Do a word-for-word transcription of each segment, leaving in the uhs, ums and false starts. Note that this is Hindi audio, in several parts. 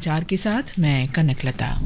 समाचार के साथ मैं कनकलता।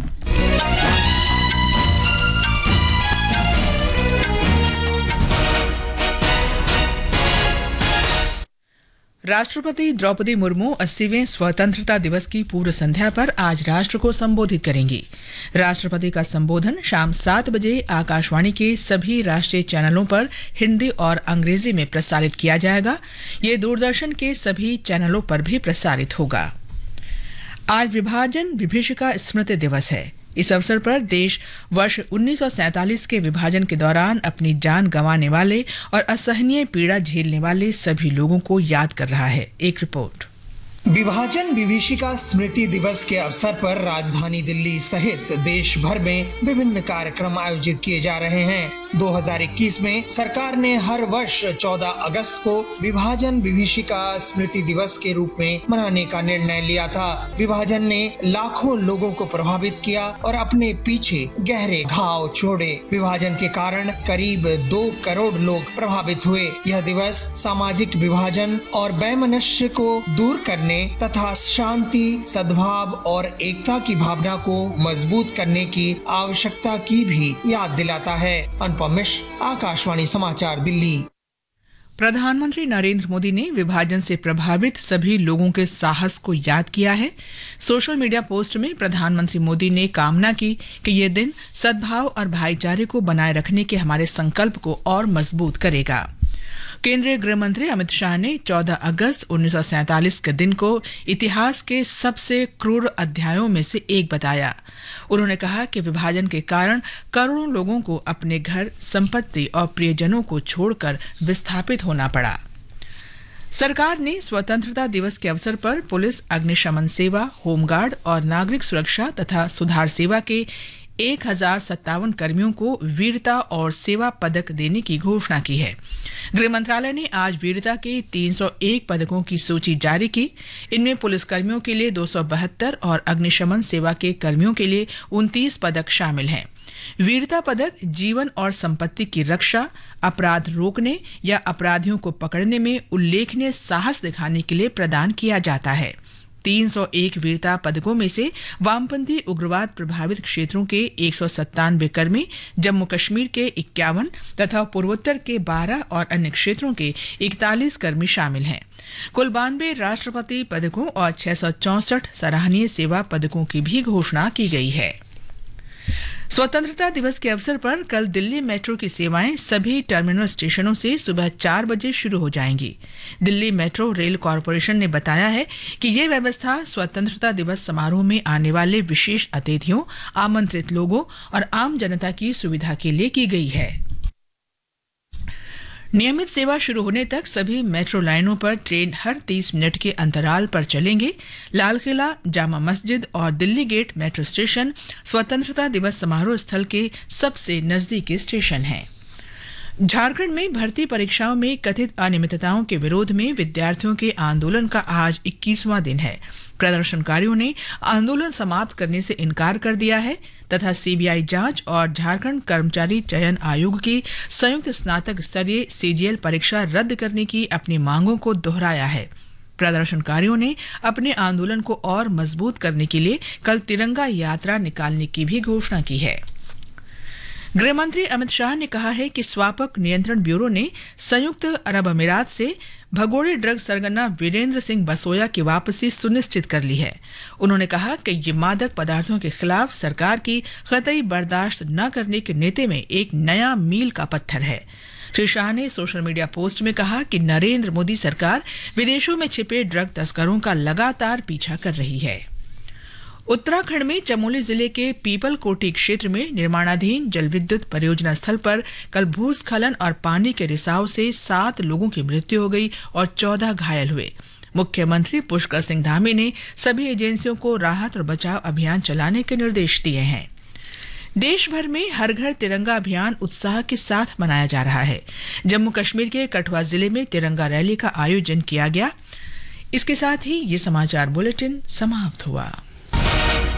राष्ट्रपति द्रौपदी मुर्मू अस्सीवें स्वतंत्रता दिवस की पूर्व संध्या पर आज राष्ट्र को संबोधित करेंगी। राष्ट्रपति का संबोधन शाम सात बजे आकाशवाणी के सभी राष्ट्रीय चैनलों पर हिंदी और अंग्रेजी में प्रसारित किया जाएगा। ये दूरदर्शन के सभी चैनलों पर भी प्रसारित होगा। आज विभाजन विभीषिका स्मृति दिवस है। इस अवसर पर देश वर्ष उन्नीस सौ सैंतालीस के विभाजन के दौरान अपनी जान गंवाने वाले और असहनीय पीड़ा झेलने वाले सभी लोगों को याद कर रहा है। एक रिपोर्ट। विभाजन विभीषिका स्मृति दिवस के अवसर पर राजधानी दिल्ली सहित देश भर में विभिन्न कार्यक्रम आयोजित किए जा रहे हैं। दो हज़ार इक्कीस में सरकार ने हर वर्ष चौदह अगस्त को विभाजन विभीषिका स्मृति दिवस के रूप में मनाने का निर्णय लिया था। विभाजन ने लाखों लोगों को प्रभावित किया और अपने पीछे गहरे घाव छोड़े। विभाजन के कारण करीब दो करोड़ लोग प्रभावित हुए। यह दिवस सामाजिक विभाजन और वैमनस्य को दूर करने तथा शांति, सद्भाव और एकता की भावना को मजबूत करने की आवश्यकता की भी याद दिलाता है। अनुपम मिश्र, आकाशवाणी समाचार, दिल्ली। प्रधानमंत्री नरेंद्र मोदी ने विभाजन से प्रभावित सभी लोगों के साहस को याद किया है। सोशल मीडिया पोस्ट में प्रधानमंत्री मोदी ने कामना की कि ये दिन सद्भाव और भाईचारे को बनाए रखने के हमारे संकल्प को और मजबूत करेगा। केंद्रीय गृह मंत्री अमित शाह ने चौदह अगस्त उन्नीस सौ सैंतालीस के दिन को इतिहास के सबसे क्रूर अध्यायों में से एक बताया। उन्होंने कहा कि विभाजन के कारण करोड़ों लोगों को अपने घर, संपत्ति और प्रियजनों को छोड़कर विस्थापित होना पड़ा। सरकार ने स्वतंत्रता दिवस के अवसर पर पुलिस, अग्निशमन सेवा, होमगार्ड और नागरिक सुरक्षा तथा सुधार सेवा के एक हजार सत्तावन कर्मियों को वीरता और सेवा पदक देने की घोषणा की है। गृह मंत्रालय ने आज वीरता के तीन सौ एक पदकों की सूची जारी की। इनमें पुलिस कर्मियों के लिए दो सौ बहत्तर और अग्निशमन सेवा के कर्मियों के लिए उनतीस पदक शामिल हैं। वीरता पदक जीवन और संपत्ति की रक्षा, अपराध रोकने या अपराधियों को पकड़ने में उल्लेखनीय साहस दिखाने के लिए प्रदान किया जाता है। तीन सौ एक वीरता पदकों में से वामपंथी उग्रवाद प्रभावित क्षेत्रों के एक सौ सत्तानवे कर्मी, जम्मू कश्मीर के इक्यावन तथा पूर्वोत्तर के बारह और अन्य क्षेत्रों के इकतालीस कर्मी शामिल हैं। कुल बानवे राष्ट्रपति पदकों और छह सौ चौसठ सराहनीय सेवा पदकों की भी घोषणा की गई है। स्वतंत्रता दिवस के अवसर पर कल दिल्ली मेट्रो की सेवाएं सभी टर्मिनल स्टेशनों से सुबह चार बजे शुरू हो जाएंगी। दिल्ली मेट्रो रेल कॉरपोरेशन ने बताया है कि ये व्यवस्था स्वतंत्रता दिवस समारोह में आने वाले विशेष अतिथियों, आमंत्रित लोगों और आम जनता की सुविधा के लिए की गई है। नियमित सेवा शुरू होने तक सभी मेट्रो लाइनों पर ट्रेन हर तीस मिनट के अंतराल पर चलेंगे। लाल किला, जामा मस्जिद और दिल्ली गेट मेट्रो स्टेशन स्वतंत्रता दिवस समारोह स्थल के सबसे नजदीकी स्टेशन हैं। झारखंड में भर्ती परीक्षाओं में कथित अनियमितताओं के विरोध में विद्यार्थियों के आंदोलन का आज इक्कीसवां दिन है। प्रदर्शनकारियों ने आंदोलन समाप्त करने से इनकार कर दिया है तथा सीबीआई जांच और झारखंड कर्मचारी चयन आयोग की संयुक्त स्नातक स्तरीय सीजीएल परीक्षा रद्द करने की अपनी मांगों को दोहराया है। प्रदर्शनकारियों ने अपने आंदोलन को और मजबूत करने के लिए कल तिरंगा यात्रा निकालने की भी घोषणा की है। गृह मंत्री अमित शाह ने कहा है कि स्वापक नियंत्रण ब्यूरो ने संयुक्त अरब अमीरात से भगोड़े ड्रग सरगना वीरेंद्र सिंह बसोया की वापसी सुनिश्चित कर ली है। उन्होंने कहा कि ये मादक पदार्थों के खिलाफ सरकार की कतई बर्दाश्त न करने के नीति में एक नया मील का पत्थर है। श्री शाह ने सोशल मीडिया पोस्ट में कहा कि नरेंद्र मोदी सरकार विदेशों में छिपे ड्रग तस्करों का लगातार पीछा कर रही है। उत्तराखंड में चमोली जिले के पीपल कोटी क्षेत्र में निर्माणाधीन जल विद्युत परियोजना स्थल पर कल भूस्खलन और पानी के रिसाव से सात लोगों की मृत्यु हो गई और चौदह घायल हुए। मुख्यमंत्री पुष्कर सिंह धामी ने सभी एजेंसियों को राहत और बचाव अभियान चलाने के निर्देश दिए हैं। देश भर में हर घर तिरंगा अभियान उत्साह के साथ मनाया जा रहा है। जम्मू कश्मीर के कठुआ जिले में तिरंगा रैली का आयोजन किया गया। इसके साथ ही ये समाचार बुलेटिन समाप्त हुआ।